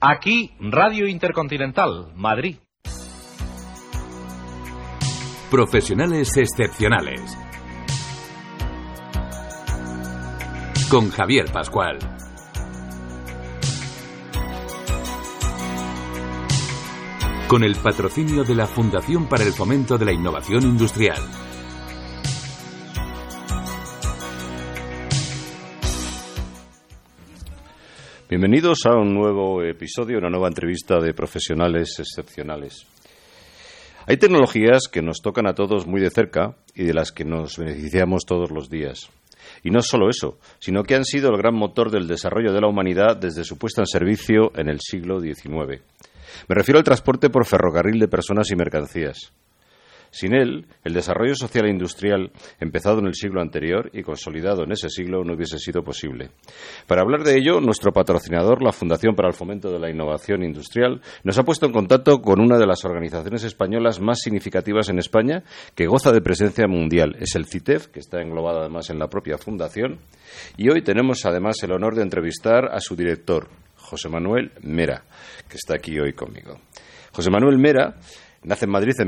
Aquí, Radio Intercontinental, Madrid. Profesionales excepcionales. Con Javier Pascual. Con el patrocinio de la Fundación para el Fomento de la Innovación Industrial. Bienvenidos a un nuevo episodio, una nueva entrevista de profesionales excepcionales. Hay tecnologías que nos tocan a todos muy de cerca y de las que nos beneficiamos todos los días. Y no solo eso, sino que han sido el gran motor del desarrollo de la humanidad desde su puesta en servicio en el siglo XIX. Me refiero al transporte por ferrocarril de personas y mercancías. Sin él, el desarrollo social e industrial, empezado en el siglo anterior y consolidado en ese siglo, no hubiese sido posible. Para hablar de ello, nuestro patrocinador, la Fundación para el Fomento de la Innovación Industrial, nos ha puesto en contacto con una de las organizaciones españolas más significativas en España, que goza de presencia mundial. Es el CITEF, que está englobado además en la propia Fundación. Y hoy tenemos además el honor de entrevistar a su director, José Manuel Mera, que está aquí hoy conmigo. José Manuel Mera nace en Madrid en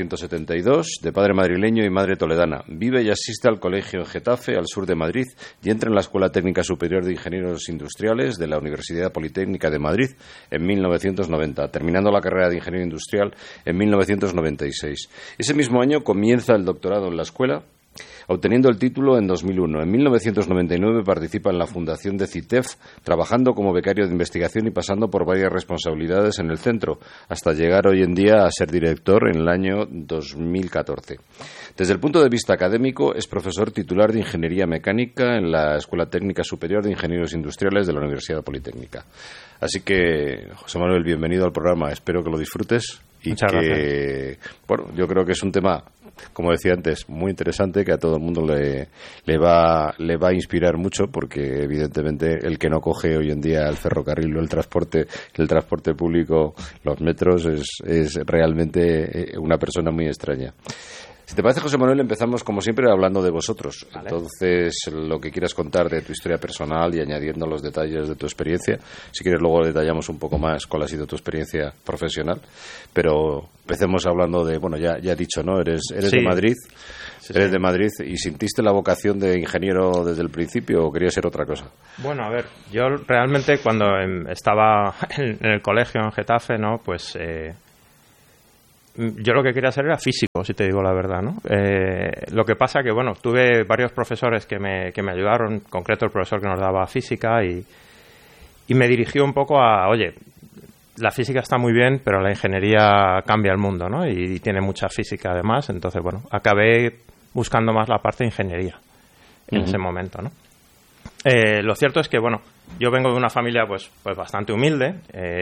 1972, de padre madrileño y madre toledana. Vive y asiste al colegio en Getafe, al sur de Madrid, y entra en la Escuela Técnica Superior de Ingenieros Industriales de la Universidad Politécnica de Madrid en 1990, terminando la carrera de Ingeniero Industrial en 1996. Ese mismo año comienza el doctorado en la escuela, obteniendo el título en 2001. En 1999 participa en la fundación de CITEF, trabajando como becario de investigación y pasando por varias responsabilidades en el centro, hasta llegar hoy en día a ser director en el año 2014. Desde el punto de vista académico, es profesor titular de Ingeniería Mecánica en la Escuela Técnica Superior de Ingenieros Industriales de la Universidad Politécnica. Así que, José Manuel, bienvenido al programa. Espero que lo disfrutes. Muchas gracias. Bueno, yo creo que es un tema, como decía antes, muy interesante, que a todo el mundo le va a inspirar mucho, porque evidentemente el que no coge hoy en día el ferrocarril o el transporte público, los metros, es realmente una persona muy extraña. Si te parece, José Manuel, empezamos como siempre hablando de vosotros. Vale. Entonces, lo que quieras contar de tu historia personal y añadiendo los detalles de tu experiencia. Si quieres, luego detallamos un poco más cuál ha sido tu experiencia profesional. Pero empecemos hablando de, bueno, ya he dicho, ¿no? Eres sí. De Madrid. Sí, eres sí. de Madrid. ¿Y sintiste la vocación de ingeniero desde el principio o querías ser otra cosa? Bueno, a ver, yo realmente cuando estaba en el colegio en Getafe, ¿no? Pues yo lo que quería ser era físico, si te digo la verdad, ¿no? Lo que pasa que, bueno, tuve varios profesores que me ayudaron, en concreto el profesor que nos daba física, y me dirigió un poco a, oye, la física está muy bien, pero la ingeniería cambia el mundo, ¿no? Y tiene mucha física además, entonces, bueno, acabé buscando más la parte de ingeniería en ese momento, ¿no? Lo cierto es que, bueno, yo vengo de una familia pues bastante humilde.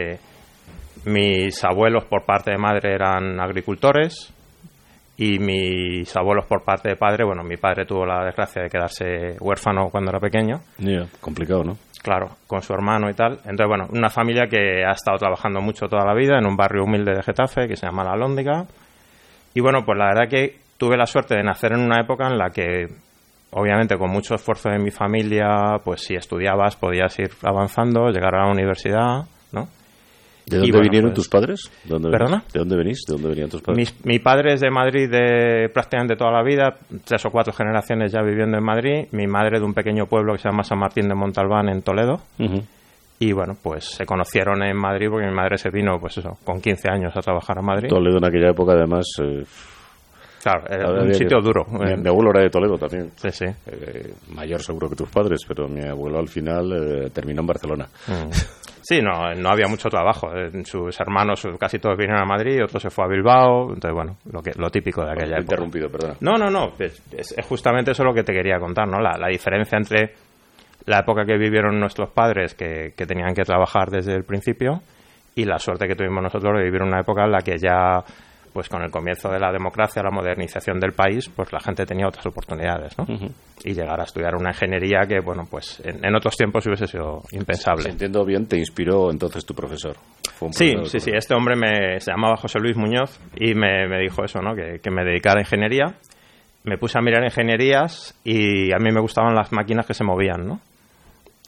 Mis abuelos por parte de madre eran agricultores y mis abuelos por parte de padre, bueno, mi padre tuvo la desgracia de quedarse huérfano cuando era pequeño. Complicado, ¿no? Claro, con su hermano y tal. Entonces, bueno, una familia que ha estado trabajando mucho toda la vida en un barrio humilde de Getafe que se llama La Alhóndiga. Y bueno, pues la verdad que tuve la suerte de nacer en una época en la que, obviamente, con mucho esfuerzo de mi familia, pues si estudiabas podías ir avanzando, llegar a la universidad, ¿no? ¿De dónde vinieron tus padres? ¿Perdona? ¿De dónde venís? ¿De dónde venían tus padres? Mi padre es de Madrid de prácticamente toda la vida, 3 o 4 generaciones ya viviendo en Madrid. Mi madre de un pequeño pueblo que se llama San Martín de Montalbán, en Toledo. Uh-huh. Y bueno, pues se conocieron en Madrid porque mi madre se vino, pues eso, con 15 años a trabajar a Madrid. Toledo en aquella época, además. Claro, era un sitio duro. Mi abuelo era de Toledo también. Sí, sí. Mayor seguro que tus padres, pero mi abuelo al final terminó en Barcelona. Sí, no había mucho trabajo. Sus hermanos casi todos vinieron a Madrid, otro se fue a Bilbao. Entonces, bueno, lo típico de aquella época. Interrumpido, perdona. No. Es justamente eso lo que te quería contar, ¿no? La diferencia entre la época que vivieron nuestros padres, que tenían que trabajar desde el principio, y la suerte que tuvimos nosotros de vivir una época en la que ya, pues con el comienzo de la democracia, la modernización del país, pues la gente tenía otras oportunidades, ¿no? Uh-huh. Y llegar a estudiar una ingeniería que, bueno, pues en otros tiempos hubiese sido impensable. Si entiendo bien, te inspiró entonces tu profesor. Sí. Este hombre se llamaba José Luis Muñoz y me dijo eso, ¿no? Que me dedicara a ingeniería. Me puse a mirar ingenierías y a mí me gustaban las máquinas que se movían, ¿no?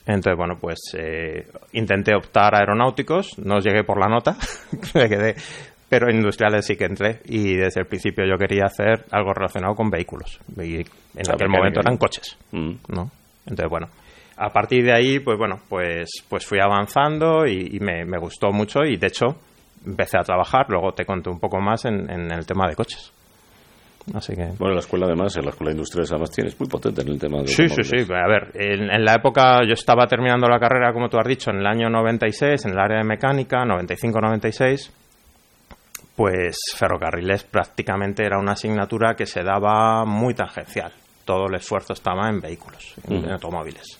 Entonces, bueno, pues intenté optar a aeronáuticos, no llegué por la nota, me quedé, pero en industriales sí que entré y desde el principio yo quería hacer algo relacionado con vehículos y en aquel momento eran coches, ¿no? Entonces, bueno, a partir de ahí, pues bueno, pues fui avanzando y me gustó mucho y de hecho empecé a trabajar, luego te conté un poco más en el tema de coches. Así que... Bueno, la escuela además, en la escuela de industriales además tienes muy potente en el tema de Sí. A ver, en la época yo estaba terminando la carrera, como tú has dicho, en el año 96, en el área de mecánica, 95-96, pues ferrocarriles prácticamente era una asignatura que se daba muy tangencial. Todo el esfuerzo estaba en vehículos, en automóviles.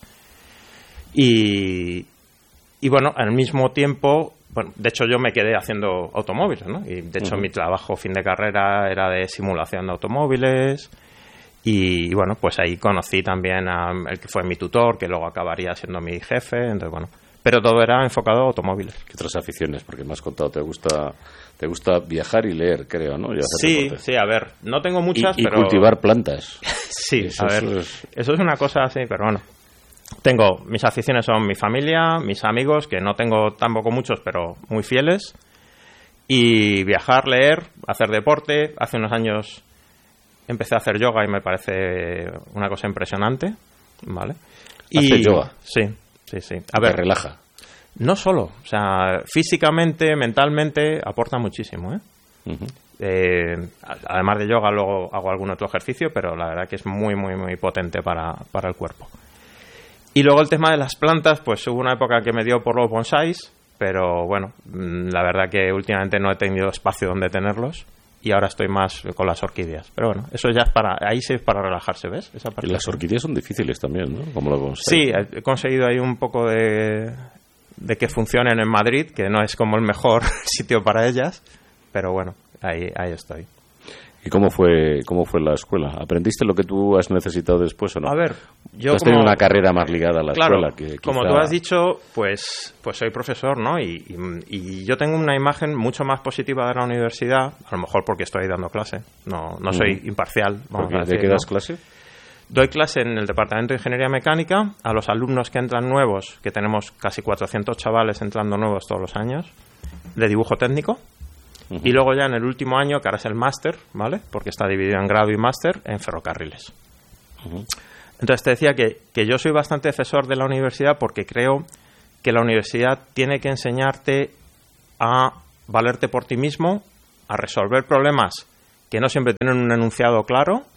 Y bueno, al mismo tiempo... Bueno, de hecho yo me quedé haciendo automóviles, ¿no? Y de hecho mi trabajo fin de carrera era de simulación de automóviles y bueno, pues ahí conocí también a el que fue mi tutor, que luego acabaría siendo mi jefe, entonces bueno, pero todo era enfocado a automóviles. ¿Qué otras aficiones? Porque me has contado, te gusta viajar y leer, creo, ¿no? Y hacer deporte. Sí, a ver, no tengo muchas, pero... Y cultivar plantas. Sí, eso es una cosa así, pero bueno. Tengo, mis aficiones son mi familia, mis amigos, que no tengo tampoco muchos, pero muy fieles, y viajar, leer, hacer deporte. Hace unos años empecé a hacer yoga y me parece una cosa impresionante, ¿vale? ¿Hacer yoga? Sí. A ver, ¿te relaja? No solo, o sea, físicamente, mentalmente, aporta muchísimo, además de yoga, luego hago algún otro ejercicio, pero la verdad que es muy, muy, muy potente para el cuerpo. Y luego el tema de las plantas, pues hubo una época que me dio por los bonsáis, pero bueno, la verdad que últimamente no he tenido espacio donde tenerlos y ahora estoy más con las orquídeas. Pero bueno, eso ya es ahí sí es para relajarse, ¿ves? Esa parte. Y las orquídeas son difíciles también, ¿no? Como los bonsáis. Sí, he conseguido ahí un poco de que funcionen en Madrid, que no es como el mejor sitio para ellas, pero bueno, ahí estoy. ¿Y cómo fue la escuela? ¿Aprendiste lo que tú has necesitado después o no? A ver, yo tú has tenido una carrera más ligada a la escuela. Que como tú has dicho, pues soy profesor, ¿no? Y yo tengo una imagen mucho más positiva de la universidad, a lo mejor porque estoy dando clase, no soy imparcial. ¿De qué das clase? Doy clase en el Departamento de Ingeniería Mecánica a los alumnos que entran nuevos, que tenemos casi 400 chavales entrando nuevos todos los años, de dibujo técnico. Y luego ya en el último año, que ahora es el máster, ¿vale? Porque está dividido en grado y máster, en ferrocarriles. Entonces te decía que yo soy bastante defensor de la universidad porque creo que la universidad tiene que enseñarte a valerte por ti mismo, a resolver problemas que no siempre tienen un enunciado claro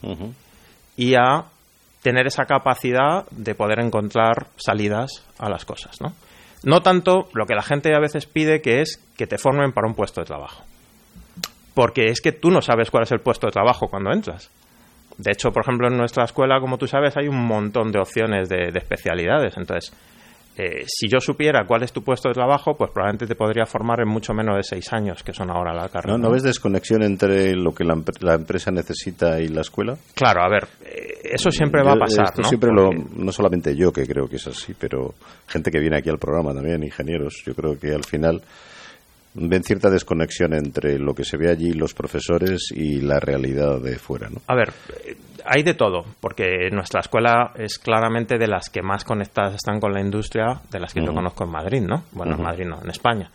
y a tener esa capacidad de poder encontrar salidas a las cosas, ¿no? No tanto lo que la gente a veces pide, que es que te formen para un puesto de trabajo. Porque es que tú no sabes cuál es el puesto de trabajo cuando entras. De hecho, por ejemplo, en nuestra escuela, como tú sabes, hay un montón de opciones de especialidades. Entonces, si yo supiera cuál es tu puesto de trabajo, pues probablemente te podría formar en mucho menos de 6 años, que son ahora la carrera. ¿No ves desconexión entre lo que la empresa necesita y la escuela? Claro, a ver, eso siempre va a pasar, ¿no? Siempre no solamente yo, que creo que es así, pero gente que viene aquí al programa también, ingenieros, yo creo que al final ven cierta desconexión entre lo que se ve allí, los profesores, y la realidad de fuera, ¿no? A ver, hay de todo, porque nuestra escuela es claramente de las que más conectadas están con la industria, de las que yo conozco en Madrid, ¿no? Bueno, en Madrid no, en España.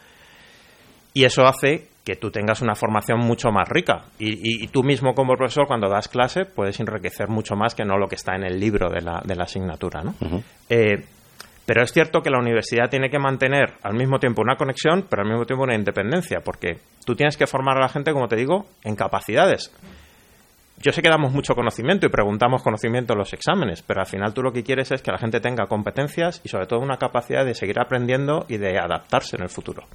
Y eso hace que tú tengas una formación mucho más rica. Y tú mismo como profesor, cuando das clase, puedes enriquecer mucho más que no lo que está en el libro de la asignatura, ¿no? Pero es cierto que la universidad tiene que mantener al mismo tiempo una conexión, pero al mismo tiempo una independencia, porque tú tienes que formar a la gente, como te digo, en capacidades. Yo sé que damos mucho conocimiento y preguntamos conocimiento en los exámenes, pero al final tú lo que quieres es que la gente tenga competencias y sobre todo una capacidad de seguir aprendiendo y de adaptarse en el futuro.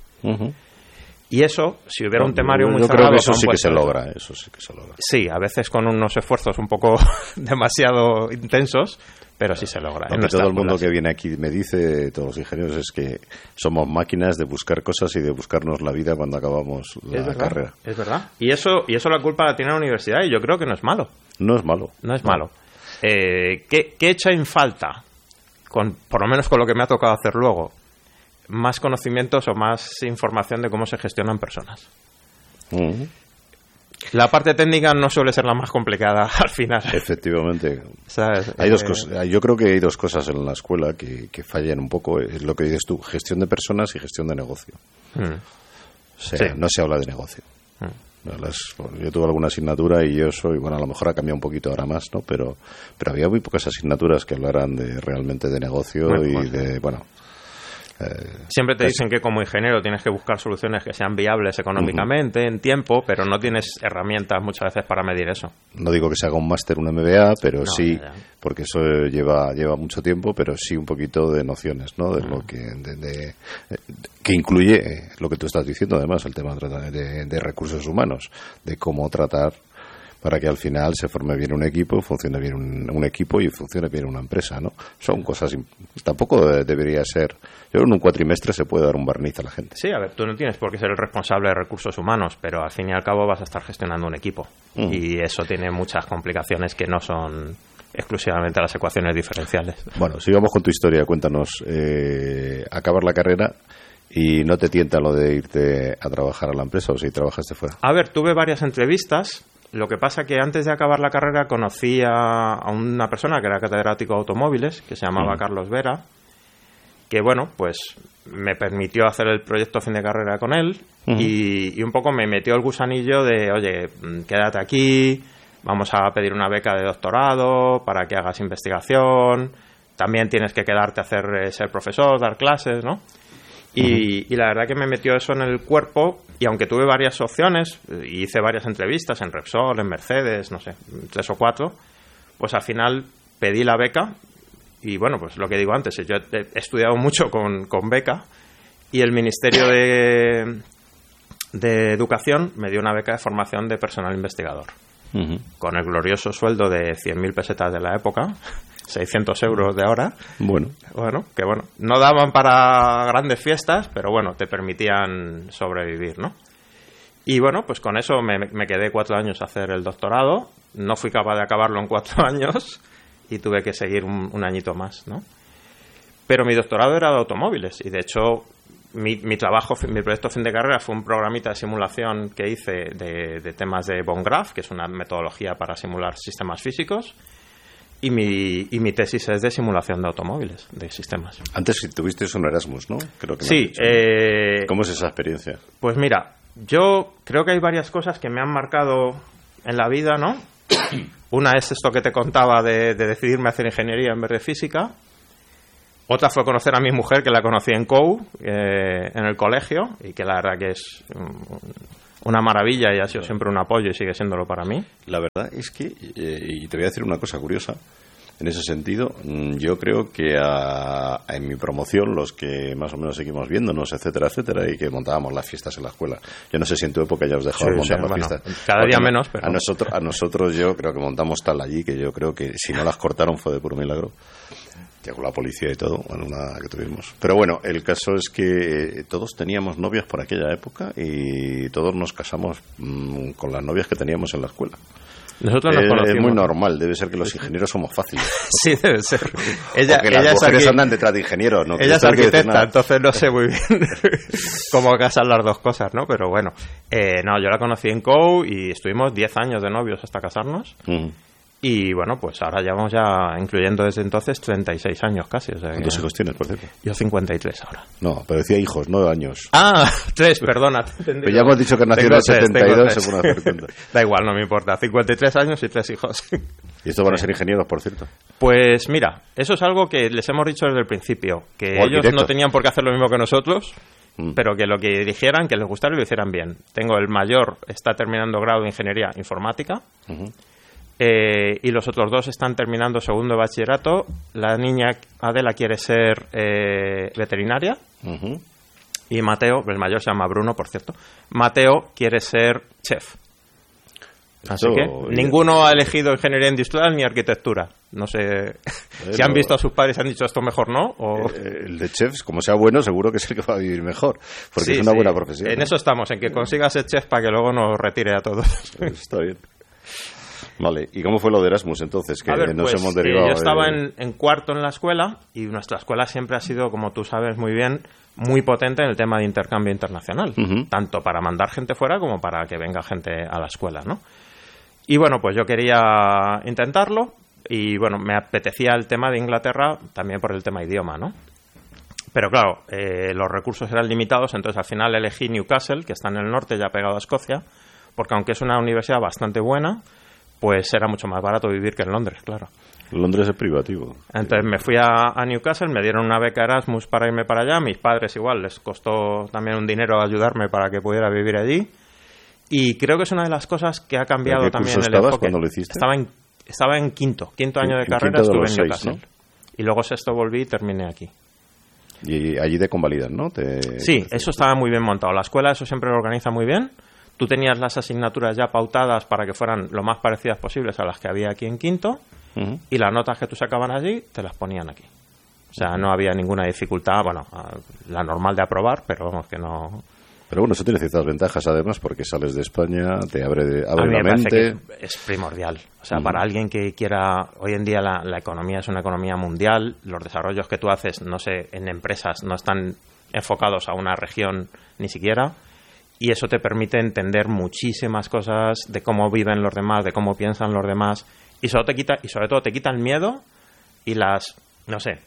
Y eso, si hubiera un temario muy cerrado... Yo creo que eso sí que se logra, Sí, a veces con unos esfuerzos un poco demasiado intensos, pero sí se logra. Aunque todo el mundo que viene aquí me dice, todos los ingenieros, es que somos máquinas de buscar cosas y de buscarnos la vida cuando acabamos la carrera. Es verdad. Y eso la culpa la tiene la universidad y yo creo que no es malo. No es malo. No es malo. ¿Qué echa en falta? Por lo menos con lo que me ha tocado hacer luego. Más conocimientos o más información de cómo se gestionan personas. La parte técnica no suele ser la más complicada al final. Efectivamente. ¿Sabes? Hay dos cosas. Yo creo que hay dos cosas en la escuela que fallan un poco. Es lo que dices tú, gestión de personas y gestión de negocio. O sea, Sí. no se habla de negocio. Yo tuve alguna asignatura y yo soy, bueno, a lo mejor ha cambiado un poquito ahora más, ¿no? Pero había muy pocas asignaturas que hablaran realmente de negocio y de, bueno... Siempre te dicen que como ingeniero tienes que buscar soluciones que sean viables económicamente, en tiempo, pero no tienes herramientas muchas veces para medir eso. No digo que se haga un máster, un MBA, pero No, sí, ya. porque eso lleva mucho tiempo, pero sí un poquito de nociones, ¿no? De lo que que incluye lo que tú estás diciendo, además, el tema de recursos humanos, de cómo tratar para que al final se forme bien un equipo, funcione bien un equipo y funcione bien una empresa, ¿no? Son cosas... Tampoco debería ser... Yo creo que en un cuatrimestre se puede dar un barniz a la gente. Sí, a ver, tú no tienes por qué ser el responsable de recursos humanos, pero al fin y al cabo vas a estar gestionando un equipo. Y eso tiene muchas complicaciones que no son exclusivamente las ecuaciones diferenciales. Bueno, sigamos con tu historia. Cuéntanos, acabar la carrera y no te tienta lo de irte a trabajar a la empresa o si trabajaste fuera. A ver, tuve varias entrevistas. Lo que pasa que antes de acabar la carrera conocí a una persona que era catedrático de automóviles, que se llamaba Carlos Vera, que bueno, pues me permitió hacer el proyecto fin de carrera con él y un poco me metió el gusanillo de, oye, quédate aquí, vamos a pedir una beca de doctorado para que hagas investigación, también tienes que quedarte a hacer ser profesor, dar clases, ¿no? Y la verdad que me metió eso en el cuerpo y aunque tuve varias opciones, hice varias entrevistas en Repsol, en Mercedes, no sé, 3 o 4, pues al final pedí la beca y bueno, pues lo que digo antes, yo he estudiado mucho con beca y el Ministerio de Educación me dio una beca de formación de personal investigador con el glorioso sueldo de 100.000 pesetas de la época, 600 euros de ahora. Bueno, que no daban para grandes fiestas, pero bueno, te permitían sobrevivir, ¿no? Y bueno, pues con eso me quedé 4 años a hacer el doctorado, no fui capaz de acabarlo en 4 años y tuve que seguir un añito más, ¿no? Pero mi doctorado era de automóviles y de hecho mi proyecto fin de carrera fue un programita de simulación que hice de temas de Von Graph, que es una metodología para simular sistemas físicos. Y mi tesis es de simulación de automóviles, de sistemas. Antes tuviste un Erasmus, ¿no? Creo que sí. ¿Cómo es esa experiencia? Pues mira, yo creo que hay varias cosas que me han marcado en la vida, ¿no? Una es esto que te contaba de decidirme a hacer ingeniería en vez de física. Otra fue conocer a mi mujer, que la conocí en COU, en el colegio, y que la verdad que es una maravilla y ha sido siempre un apoyo y sigue siéndolo para mí. La verdad es que, y te voy a decir una cosa curiosa, en ese sentido, yo creo que en mi promoción, los que más o menos seguimos viéndonos, etcétera, etcétera, y que montábamos las fiestas en la escuela, yo no sé si en tu época ya os dejaba montar las fiestas. Cada día menos, pero... A nosotros yo creo que montamos tal allí, que yo creo que si no las cortaron fue de puro milagro. Llegó la policía y todo, en una que tuvimos. Pero bueno, el caso es que todos teníamos novias por aquella época y todos nos casamos con las novias que teníamos en la escuela. Nosotros nos conocimos. Es muy normal, debe ser que los ingenieros somos fáciles. Sí, debe ser. Porque las mujeres andan detrás de ingenieros, ¿no? Ella es arquitecta, entonces no sé muy bien cómo casan las dos cosas, ¿no? Pero bueno, yo la conocí en COU y estuvimos 10 años de novios hasta casarnos. Y bueno, pues ahora llevamos ya, incluyendo desde entonces, 36 años casi. O sea, ¿cuántos hijos tienes, por cierto? Yo 53 ahora. No, pero decía hijos, no años. Ah, 3, perdona. Pero ya hemos dicho que nació en el 72, según hacer cuenta. Da igual, no me importa. 53 años y 3 hijos. ¿Y estos van a ser ingenieros, por cierto? Pues mira, eso es algo que les hemos dicho desde el principio, que ellos no tenían por qué hacer lo mismo que nosotros, pero que lo que dijeran, que les gustara y lo hicieran bien. Tengo el mayor, está terminando grado de ingeniería informática. Y los otros 2 están terminando segundo de bachillerato. La niña Adela quiere ser veterinaria y Mateo, el mayor se llama Bruno, por cierto, Mateo quiere ser chef. Así que ninguno ha elegido ingeniería industrial ni arquitectura. No sé si han visto a sus padres y han dicho esto mejor no. O... El de chef, como sea bueno, seguro que es el que va a vivir mejor, porque es una buena profesión. En eso estamos, en que consiga ser chef para que luego nos retire a todos. Está bien. Vale, ¿y cómo fue lo de Erasmus entonces? Que A ver, nos pues, hemos derivado. yo estaba en cuarto en la escuela y nuestra escuela siempre ha sido, como tú sabes muy bien, muy potente en el tema de intercambio internacional, tanto para mandar gente fuera como para que venga gente a la escuela, ¿no? Y bueno, pues yo quería intentarlo y bueno, me apetecía el tema de Inglaterra también por el tema idioma, ¿no? Pero claro, los recursos eran limitados, entonces al final elegí Newcastle, que está en el norte, ya pegado a Escocia, porque aunque es una universidad bastante buena, pues era mucho más barato vivir que en Londres, claro. Londres es privativo. Entonces me fui a Newcastle, me dieron una beca Erasmus para irme para allá. Mis padres igual, les costó también un dinero ayudarme para que pudiera vivir allí. Y creo que es una de las cosas que ha cambiado también el enfoque. ¿Cuándo lo hiciste? Estaba en quinto año de carrera, estuve en Newcastle. 6, ¿no? Y luego sexto volví y terminé aquí. Y allí te convalidan, ¿no? Sí, eso estaba muy bien montado. La escuela eso siempre lo organiza muy bien. Tú tenías las asignaturas ya pautadas para que fueran lo más parecidas posibles a las que había aquí en quinto, y las notas que tú sacaban allí te las ponían aquí. O sea, no había ninguna dificultad, bueno, la normal de aprobar, pero vamos, que no... Pero bueno, eso tiene ciertas ventajas además, porque sales de España, te abre a mí la me mente. Parece que es primordial. O sea, para alguien que quiera... Hoy en día la economía es una economía mundial, los desarrollos que tú haces, no sé, en empresas no están enfocados a una región ni siquiera, y eso te permite entender muchísimas cosas de cómo viven los demás, de cómo piensan los demás, y sobre todo te quita el miedo y las, no sé,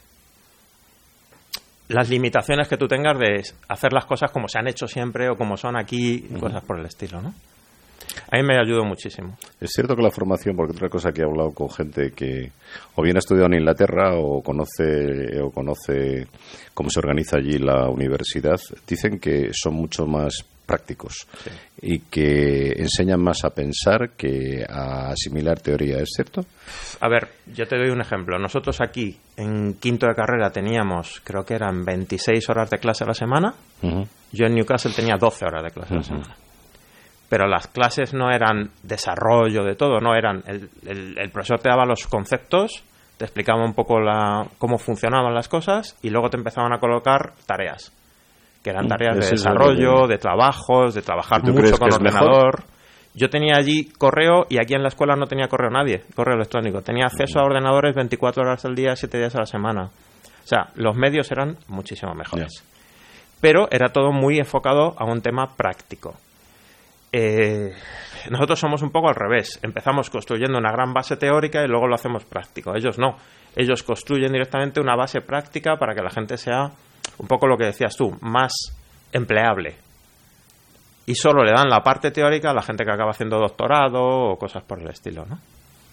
las limitaciones que tú tengas de hacer las cosas como se han hecho siempre o como son aquí, cosas por el estilo, ¿no? A mí me ayudó muchísimo. Es cierto que la formación, porque otra cosa que he hablado con gente que o bien ha estudiado en Inglaterra o conoce cómo se organiza allí la universidad, dicen que son mucho más prácticos, sí, y que enseñan más a pensar que a asimilar teoría, ¿es cierto? A ver, yo te doy un ejemplo. Nosotros aquí, en quinto de carrera, teníamos, creo que eran 26 horas de clase a la semana. Yo en Newcastle tenía 12 horas de clase a la semana. Pero las clases no eran desarrollo de todo, no eran... El profesor te daba los conceptos, te explicaba un poco cómo funcionaban las cosas y luego te empezaban a colocar tareas, que eran tareas de desarrollo, de trabajos, de trabajar mucho con ordenador. Mejor? Yo tenía allí correo y aquí en la escuela no tenía correo nadie, correo electrónico. Tenía acceso a ordenadores 24 horas al día, 7 días a la semana. O sea, los medios eran muchísimo mejores. Pero era todo muy enfocado a un tema práctico. Nosotros somos un poco al revés. Empezamos construyendo una gran base teórica y luego lo hacemos práctico. Ellos no. Ellos construyen directamente una base práctica para que la gente sea, un poco lo que decías tú, más empleable. Y solo le dan la parte teórica a la gente que acaba haciendo doctorado o cosas por el estilo, ¿no?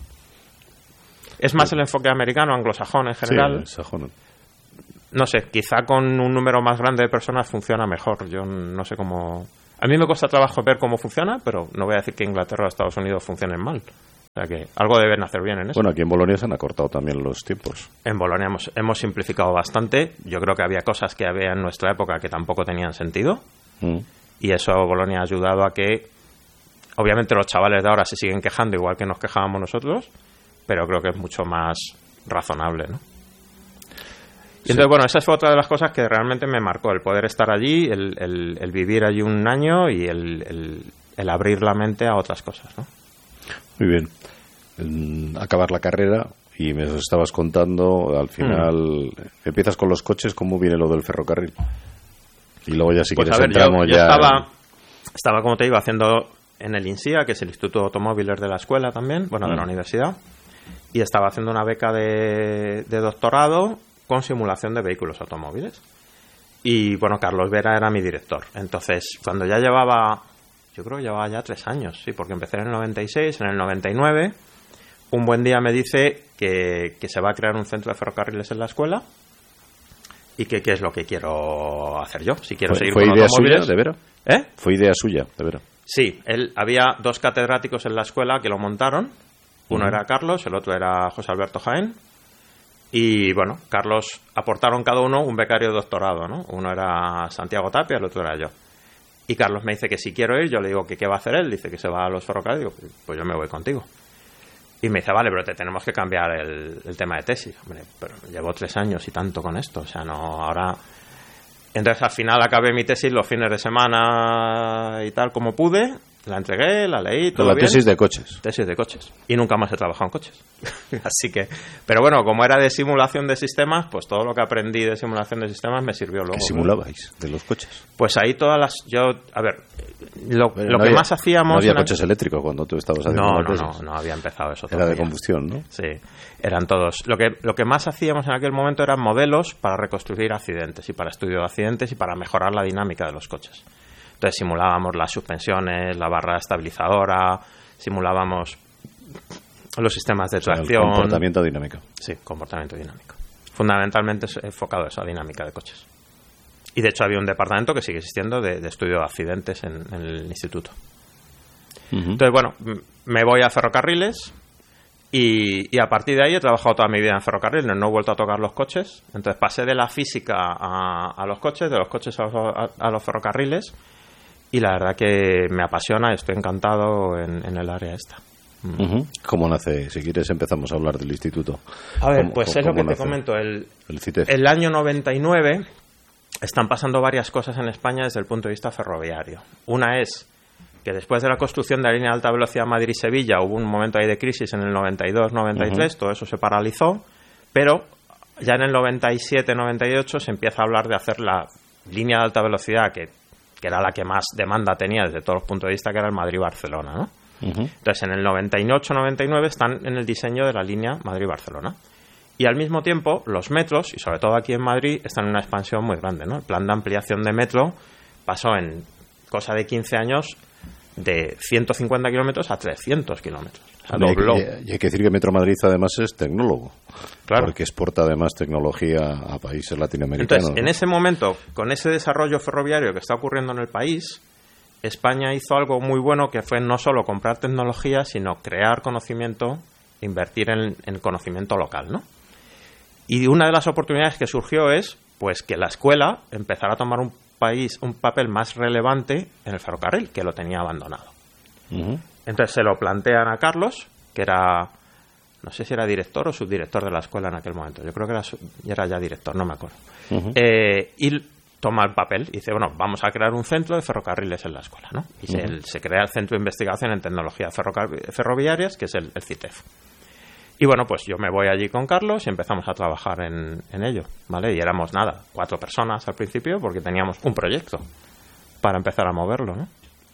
Es más el enfoque americano, anglosajón en general. Sí, sajón. No sé, quizá con un número más grande de personas funciona mejor. Yo no sé cómo... A mí me cuesta trabajo ver cómo funciona, pero no voy a decir que Inglaterra o Estados Unidos funcionen mal. O sea que algo deben hacer bien en eso. Bueno, aquí en Bolonia se han acortado también los tiempos. En Bolonia hemos simplificado bastante. Yo creo que había cosas que había en nuestra época que tampoco tenían sentido. Y eso Bolonia ha ayudado a que... Obviamente los chavales de ahora se siguen quejando igual que nos quejábamos nosotros, pero creo que es mucho más razonable, ¿no? Y entonces, bueno, esa fue otra de las cosas que realmente me marcó, el poder estar allí, el vivir allí un año y el abrir la mente a otras cosas, ¿no? Muy bien. Acabar la carrera y me estabas contando, al final, empiezas con los coches, ¿cómo viene lo del ferrocarril? Y luego ya si pues quieres a ver, entramos yo ya... Estaba, como te digo, haciendo en el INSIA, que es el Instituto de Automóviles de la escuela también, bueno, de la universidad, y estaba haciendo una beca de doctorado con simulación de vehículos automóviles. Y bueno, Carlos Vera era mi director. Entonces, cuando ya llevaba, yo creo que llevaba ya 3 años, sí, porque empecé en el 96, en el 99, un buen día me dice que se va a crear un centro de ferrocarriles en la escuela y que qué es lo que quiero hacer yo, si quiero seguir con automóviles. ¿Fue idea suya, de Vera? ¿Eh? ¿Fue idea suya, de Vera? Sí, había 2 catedráticos en la escuela que lo montaron. Uno era Carlos, el otro era José Alberto Jaén. Y bueno, Carlos aportaron cada uno un becario de doctorado, ¿no? Uno era Santiago Tapia, el otro era yo. Y Carlos me dice que si quiero ir, yo le digo que qué va a hacer él, dice que se va a los ferrocarriles, digo, pues yo me voy contigo. Y me dice, vale, pero te tenemos que cambiar el tema de tesis. Hombre, pero llevo 3 años y tanto con esto, o sea, no, ahora... Entonces al final acabé mi tesis los fines de semana y tal como pude, La entregué, la leí, todo la bien. tesis de coches. Tesis de coches. Y nunca más he trabajado en coches. Así que... Pero bueno, como era de simulación de sistemas, pues todo lo que aprendí de simulación de sistemas me sirvió luego. ¿Qué simulabais de los coches? Pues ahí todas las... A ver, lo que había, más hacíamos... No había coches eléctricos cuando tú estabas haciendo la tesis. No había empezado eso todavía. Era de combustión, ¿no? Sí, eran todos. Lo que más hacíamos en aquel momento eran modelos para reconstruir accidentes y para estudio de accidentes y para mejorar la dinámica de los coches. Entonces simulábamos las suspensiones, la barra estabilizadora, simulábamos los sistemas de tracción. El comportamiento dinámico. Sí, comportamiento dinámico. Fundamentalmente enfocado a esa dinámica de coches. Y de hecho había un departamento que sigue existiendo de estudio de accidentes en el instituto. Entonces, bueno, me voy a ferrocarriles y a partir de ahí he trabajado toda mi vida en ferrocarriles, no he vuelto a tocar los coches. Entonces pasé de la física a los coches, de los coches a los ferrocarriles. Y la verdad que me apasiona, estoy encantado en el área esta. ¿Cómo nace? Si quieres empezamos a hablar del instituto. A ver, pues es lo que te comento. El CITEF. El año 99 están pasando varias cosas en España desde el punto de vista ferroviario. Una es que después de la construcción de la línea de alta velocidad Madrid-Sevilla hubo un momento ahí de crisis en el 92-93, todo eso se paralizó, pero ya en el 97-98 se empieza a hablar de hacer la línea de alta velocidad que era la que más demanda tenía desde todos los puntos de vista, que era el Madrid-Barcelona, ¿no? Entonces, en el 98-99 están en el diseño de la línea Madrid-Barcelona. Y al mismo tiempo, los metros, y sobre todo aquí en Madrid, están en una expansión muy grande, ¿no? El plan de ampliación de metro pasó en cosa de 15 años de 150 kilómetros a 300 kilómetros. O sea, dobló. Y hay que decir que Metro Madrid además es tecnólogo. Claro. Porque exporta además tecnología a países latinoamericanos. Entonces, en ese momento, con ese desarrollo ferroviario que está ocurriendo en el país, España hizo algo muy bueno, que fue no solo comprar tecnología, sino crear conocimiento, invertir en conocimiento local, ¿no? Y una de las oportunidades que surgió es pues que la escuela empezara a tomar un papel más relevante en el ferrocarril, que lo tenía abandonado. Entonces se lo plantean a Carlos, que era, no sé si era director o subdirector de la escuela en aquel momento. Yo creo que era ya director, no me acuerdo. Y toma el papel y dice, bueno, vamos a crear un centro de ferrocarriles en la escuela, ¿no? Y se crea el Centro de Investigación en Tecnologías Ferroviarias, que es el CITEF. Y bueno, pues yo me voy allí con Carlos y empezamos a trabajar en ello, ¿vale? Y éramos 4 personas al principio, porque teníamos un proyecto para empezar a moverlo, ¿no?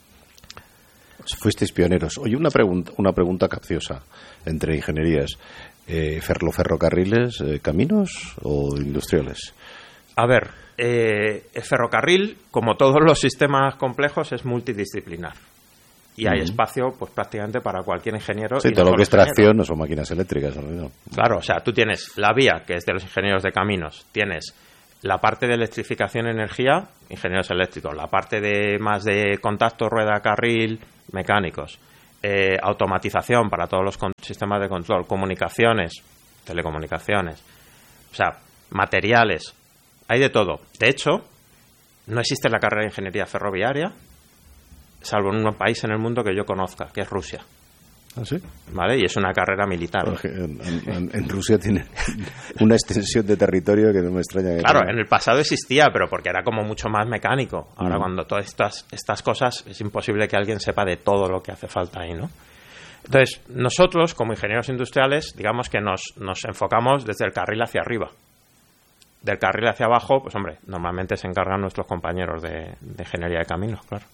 Fuisteis pioneros. Oye, una pregunta capciosa entre ingenierías. ¿Los ferrocarriles, caminos o industriales? A ver, el ferrocarril, como todos los sistemas complejos, es multidisciplinar. Y hay espacio, pues prácticamente para cualquier ingeniero. Sí, todo lo que es tracción no son máquinas eléctricas, ¿no? Claro, o sea, tú tienes la vía, que es de los ingenieros de caminos, tienes la parte de electrificación y energía, ingenieros eléctricos, la parte de más de contacto, rueda, carril, mecánicos, automatización para todos los sistemas de control, comunicaciones, telecomunicaciones, o sea, materiales, hay de todo. De hecho, no existe la carrera de ingeniería ferroviaria, salvo en un país en el mundo que yo conozca, que es Rusia. ¿Ah, sí? ¿Vale? Y es una carrera militar. En Rusia tiene una extensión de territorio que no me extraña. Claro, en el pasado existía, pero porque era como mucho más mecánico. Ahora, cuando todas estas cosas, es imposible que alguien sepa de todo lo que hace falta ahí, ¿no? Entonces, nosotros, como ingenieros industriales, digamos que nos enfocamos desde el carril hacia arriba. Del carril hacia abajo, pues hombre, normalmente se encargan nuestros compañeros de ingeniería de caminos, claro.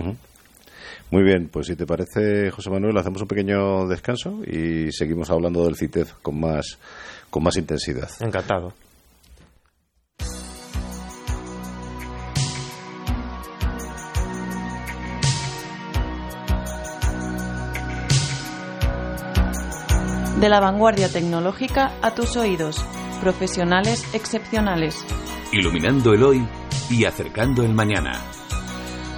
Muy bien, pues si te parece, José Manuel, hacemos un pequeño descanso y seguimos hablando del CITEF con más intensidad. Encantado. De la vanguardia tecnológica a tus oídos. Profesionales excepcionales. Iluminando el hoy y acercando el mañana.